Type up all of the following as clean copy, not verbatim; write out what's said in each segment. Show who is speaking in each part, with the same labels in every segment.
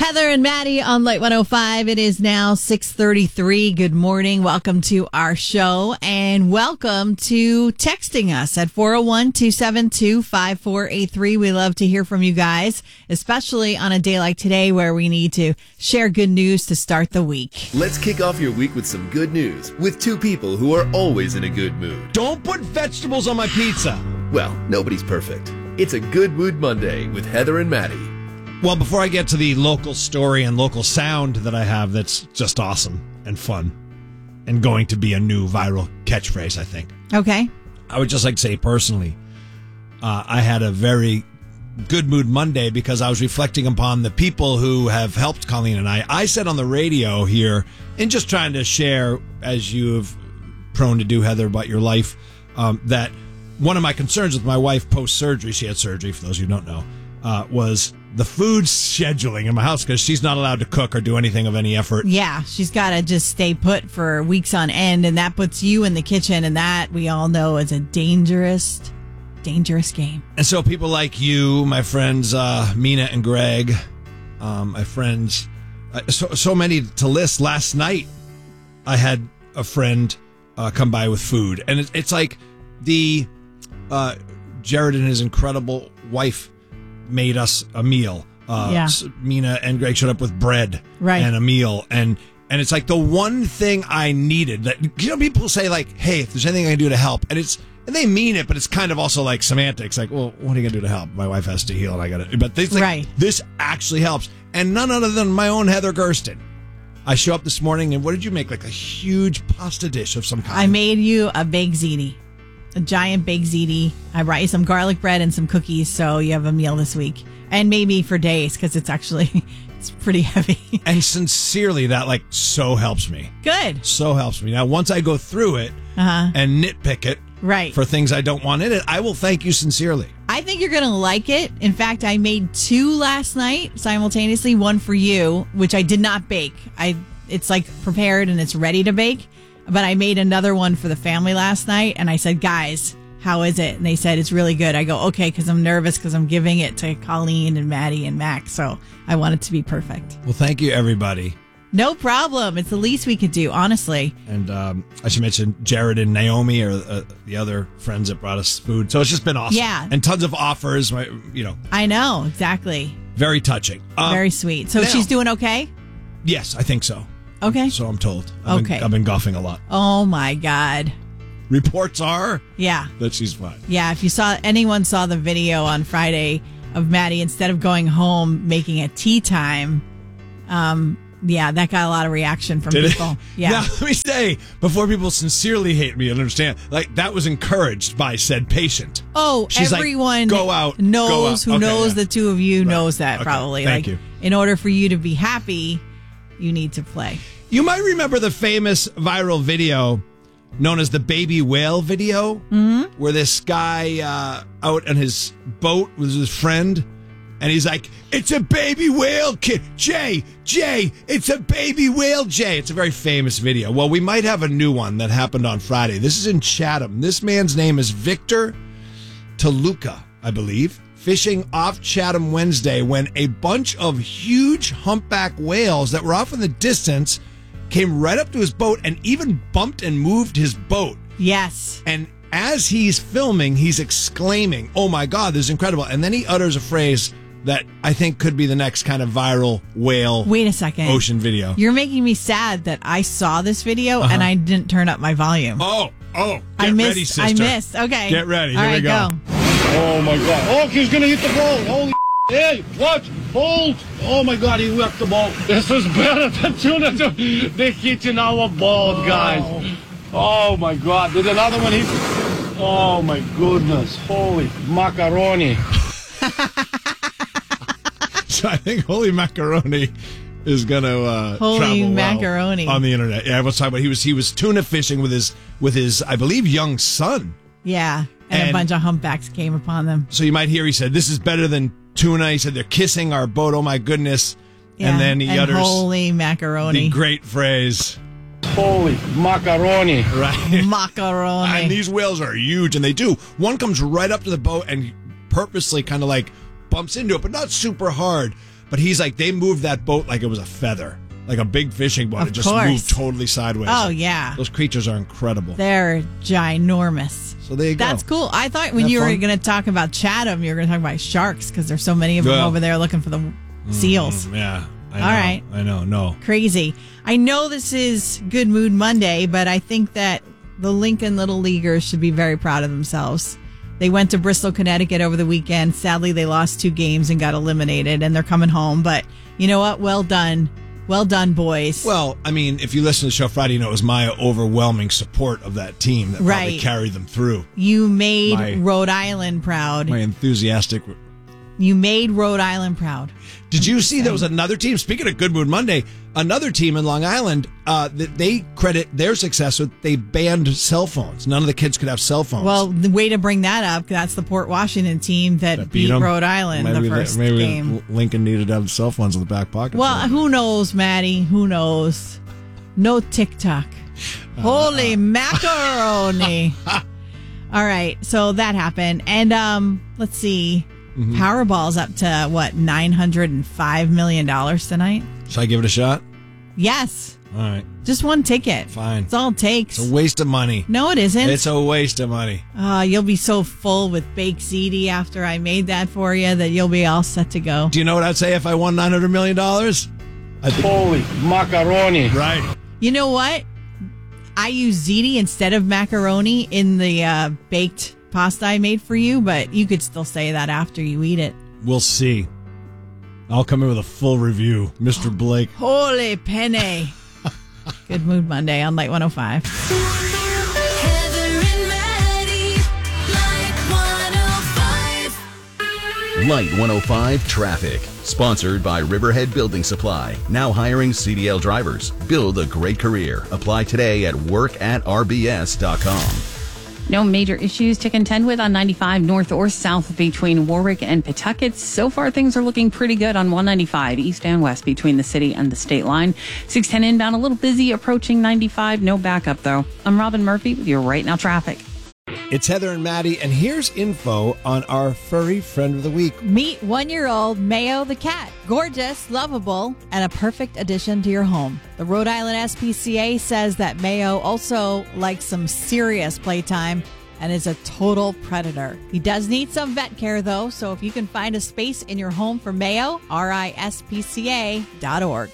Speaker 1: Heather and Maddie on Light 105. It is now 6:33. Good morning. Welcome to our show and welcome to texting us at 401-272-5483. We love to hear from you guys, especially on a day like today where we need to share good news to start the week.
Speaker 2: Let's kick off your week with some good news with two people who are always in a good mood.
Speaker 3: Don't put vegetables on my pizza.
Speaker 2: Well, nobody's perfect. It's a Good Mood Monday with Heather and Maddie.
Speaker 3: Well, before I get to the local story and local sound that I have that's just awesome and fun and going to be a new viral catchphrase, I think.
Speaker 1: Okay.
Speaker 3: I would just like to say personally, I had a very good mood Monday because I was reflecting upon the people who have helped Colleen and I. I said on the radio here, and just trying to share, as you have prone to do, Heather, about your life, that one of my concerns with my wife post-surgery, she had surgery, for those who don't know, was the food scheduling in my house because she's not allowed to cook or do anything of any effort.
Speaker 1: Yeah, she's got to just stay put for weeks on end, and that puts you in the kitchen, and that we all know is a dangerous game.
Speaker 3: And so people like you, my friends Mina and Greg, my friends, so many to list. Last night, I had a friend come by with food, and it's like the Jared and his incredible wife made us a meal. Mina and Greg showed up with bread and a meal, and it's like the one thing I needed. That, you know, people say like, "Hey, if there's anything I can do to help," and they mean it, but it's kind of also like semantics. Like, well, what are you gonna do to help? My wife has to heal, and I got to. But this actually helps, and none other than my own Heather Gersten. I show up this morning, and what did you make? Like a huge pasta dish of some kind.
Speaker 1: I made you a baked ziti. A giant baked ziti. I brought you some garlic bread and some cookies, so you have a meal this week. And maybe for days, because it's pretty heavy.
Speaker 3: And sincerely, that like so helps me.
Speaker 1: Good.
Speaker 3: So helps me. Now, once I go through it and nitpick it for things I don't want in it, I will thank you sincerely.
Speaker 1: I think you're going to like it. In fact, I made two last night simultaneously, one for you, which I did not bake. It's like prepared and it's ready to bake. But I made another one for the family last night, and I said, guys, how is it? And they said, it's really good. I go, okay, because I'm nervous because I'm giving it to Colleen and Maddie and Max, so I want it to be perfect.
Speaker 3: Well, thank you, everybody.
Speaker 1: No problem. It's the least we could do, honestly.
Speaker 3: And I should mention Jared and Naomi are the other friends that brought us food. So it's just been awesome.
Speaker 1: Yeah.
Speaker 3: And tons of offers,
Speaker 1: I know, exactly.
Speaker 3: Very touching.
Speaker 1: Very sweet. So she's doing okay?
Speaker 3: Yes, I think so.
Speaker 1: Okay.
Speaker 3: So I'm told. I've been golfing a lot.
Speaker 1: Oh, my God.
Speaker 3: Reports are that she's fine.
Speaker 1: Yeah, if anyone saw the video on Friday of Maddie, instead of going home, making a tea time, that got a lot of reaction from people.
Speaker 3: It?
Speaker 1: Yeah.
Speaker 3: Now, let me say, before people sincerely hate me and understand, like that was encouraged by said patient.
Speaker 1: Oh, she's everyone
Speaker 3: like, go out,
Speaker 1: knows who knows the two of you knows that probably.
Speaker 3: Thank you.
Speaker 1: In order for you to be happy, you need to play.
Speaker 3: You might remember the famous viral video known as the baby whale video, where this guy out on his boat with his friend, and he's like, "It's a baby whale, kid. Jay, it's a baby whale, Jay." It's a very famous video. Well, we might have a new one that happened on Friday. This is in Chatham. This man's name is Victor Toluca, I believe, fishing off Chatham Wednesday when a bunch of huge humpback whales that were off in the distance came right up to his boat and even bumped and moved his boat.
Speaker 1: Yes.
Speaker 3: And as he's filming, he's exclaiming, "Oh my God, this is incredible." And then he utters a phrase that I think could be the next kind of viral whale
Speaker 1: Wait a second.
Speaker 3: Ocean video.
Speaker 1: You're making me sad that I saw this video and I didn't turn up my volume.
Speaker 3: Oh.
Speaker 1: Ready,
Speaker 3: sister.
Speaker 1: I missed. Okay.
Speaker 3: Get ready. Here
Speaker 1: we
Speaker 3: go.
Speaker 4: Oh my God. Oh, he's going to hit the ball. Holy hey, watch. Hold. Oh my God, he left the ball. This is better than tuna. They're hitting our ball, guys. Oh my God. Did another one hit? Oh my goodness. Holy macaroni.
Speaker 3: So I think Holy Macaroni is going to travel
Speaker 1: macaroni
Speaker 3: well on the internet. Yeah, I was talking about he was tuna fishing with his I believe young son.
Speaker 1: Yeah, and a bunch of humpbacks came upon them.
Speaker 3: So you might hear he said, "This is better than tuna." He said, "They're kissing our boat. Oh my goodness!" Yeah, and then he utters
Speaker 1: "Holy macaroni!"
Speaker 3: The great phrase.
Speaker 4: Holy macaroni.
Speaker 3: Right.
Speaker 1: Macaroni.
Speaker 3: And these whales are huge, and they do. One comes right up to the boat and purposely kind of like bumps into it, but not super hard. But he's like, they moved that boat like it was a feather, like a big fishing boat.
Speaker 1: Of
Speaker 3: It just
Speaker 1: course.
Speaker 3: moved totally sideways.
Speaker 1: Oh, yeah.
Speaker 3: Those creatures are incredible.
Speaker 1: They're ginormous.
Speaker 3: So there you go.
Speaker 1: That's cool. I thought when
Speaker 3: Have
Speaker 1: you were
Speaker 3: fun.
Speaker 1: going to talk about Chatham, you were going to talk about sharks because there's so many of them
Speaker 3: Yeah.
Speaker 1: over there looking for the seals.
Speaker 3: Yeah. I know.
Speaker 1: All right.
Speaker 3: I know. No.
Speaker 1: Crazy. I know this is Good Mood Monday, but I think that the Lincoln Little Leaguers should be very proud of themselves. They went to Bristol, Connecticut over the weekend. Sadly, they lost 2 games and got eliminated, and they're coming home. But you know what? Well done. Well done, boys.
Speaker 3: Well, I mean, if you listen to the show Friday, you know it was my overwhelming support of that team that probably
Speaker 1: Right.
Speaker 3: carried them through.
Speaker 1: You made
Speaker 3: My-
Speaker 1: Rhode Island proud.
Speaker 3: My enthusiastic.
Speaker 1: You made Rhode Island proud.
Speaker 3: Did you see there was another team? Speaking of Good Mood Monday, another team in Long Island that they credit their success with. They banned cell phones. None of the kids could have cell phones.
Speaker 1: Well, the way to bring that up, that's the Port Washington team that beat
Speaker 3: 'em.
Speaker 1: Rhode Island the first game.
Speaker 3: Lincoln needed to have cell phones in the back pocket.
Speaker 1: Well, who knows, Maddie? Who knows? No TikTok. Holy macaroni. All right, so that happened. And let's see. Powerball's up to, what, $905 million tonight?
Speaker 3: Should I give it a shot?
Speaker 1: Yes.
Speaker 3: All right.
Speaker 1: Just one ticket.
Speaker 3: Fine.
Speaker 1: That's all it takes.
Speaker 3: It's a waste of money.
Speaker 1: No, it isn't.
Speaker 3: It's a waste of money.
Speaker 1: You'll be so full with baked ziti after I made that for you that you'll be all set to go.
Speaker 3: Do you know what I'd say if I won $900 million? I think,
Speaker 4: Holy macaroni.
Speaker 3: right.
Speaker 1: You know what? I use ziti instead of macaroni in the baked pasta I made for you, but you could still say that after you eat it.
Speaker 3: We'll see. I'll come in with a full review. Mr. Blake.
Speaker 1: Holy penne. Good Mood Monday on Light 105.
Speaker 5: Heather and Maddie, Light 105.
Speaker 2: Light 105 Traffic. Sponsored by Riverhead Building Supply. Now hiring CDL drivers. Build a great career. Apply today at work@rbs.com.
Speaker 6: No major issues to contend with on 95 north or south between Warwick and Pawtucket. So far, things are looking pretty good on 195 east and west between the city and the state line. 610 inbound, a little busy approaching 95. No backup, though. I'm Robin Murphy with your Right Now Traffic.
Speaker 3: It's Heather and Maddie, and here's info on our furry friend of the week.
Speaker 1: Meet 1-year-old Mayo the cat. Gorgeous, lovable, and a perfect addition to your home. The Rhode Island SPCA says that Mayo also likes some serious playtime and is a total predator. He does need some vet care, though, so if you can find a space in your home for Mayo, rispca.org.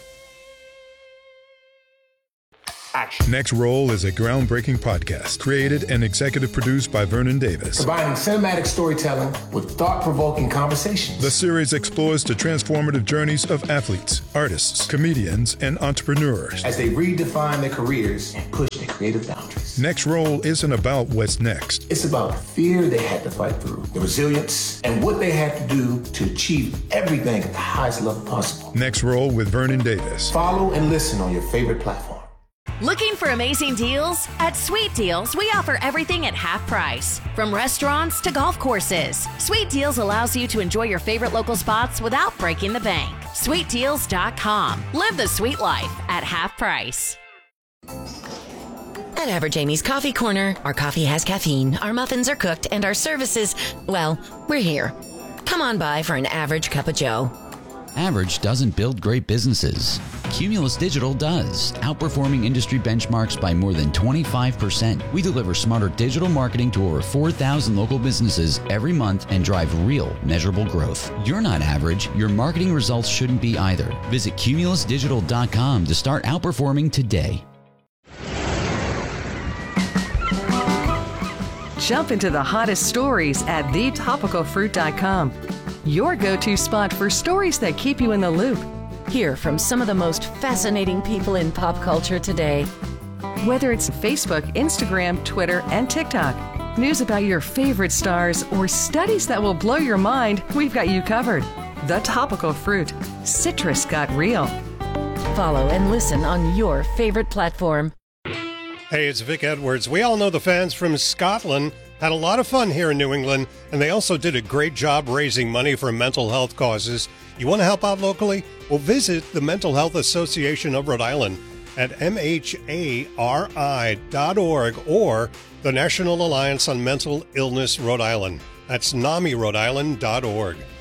Speaker 7: Next Roll is a groundbreaking podcast created and executive produced by Vernon Davis.
Speaker 8: Combining cinematic storytelling with thought-provoking conversations.
Speaker 7: The series explores the transformative journeys of athletes, artists, comedians, and entrepreneurs.
Speaker 8: As they redefine their careers and push their creative boundaries.
Speaker 7: Next Roll isn't about what's next.
Speaker 8: It's about the fear they had to fight through, the resilience, and what they had to do to achieve everything at the highest level possible.
Speaker 7: Next Roll with Vernon Davis.
Speaker 8: Follow and listen on your favorite platform.
Speaker 5: Looking for amazing deals? At Sweet Deals, we offer everything at half price. From restaurants to golf courses. Sweet Deals allows you to enjoy your favorite local spots without breaking the bank. SweetDeals.com. Live the sweet life at half price.
Speaker 9: At Average Amy's Coffee Corner, our coffee has caffeine, our muffins are cooked, and our services, well, we're here. Come on by for an average cup of joe.
Speaker 10: Average doesn't build great businesses. Cumulus Digital does, outperforming industry benchmarks by more than 25%. We deliver smarter digital marketing to over 4,000 local businesses every month and drive real, measurable growth. You're not average. Your marketing results shouldn't be either. Visit cumulusdigital.com to start outperforming today.
Speaker 11: Jump into the hottest stories at thetopicalfruit.com. Your go-to spot for stories that keep you in the loop.
Speaker 9: Hear from some of the most fascinating people in pop culture today.
Speaker 11: Whether it's Facebook, Instagram, Twitter, and TikTok, news about your favorite stars, or studies that will blow your mind, we've got you covered. The Topical Fruit. Citrus got real.
Speaker 9: Follow and listen on your favorite platform.
Speaker 12: Hey, it's Vic Edwards. We all know the fans from Scotland had a lot of fun here in New England, and they also did a great job raising money for mental health causes. You want to help out locally? Well, visit the Mental Health Association of Rhode Island at mhari.org or the National Alliance on Mental Illness Rhode Island. That's NAMI Rhode Island.org.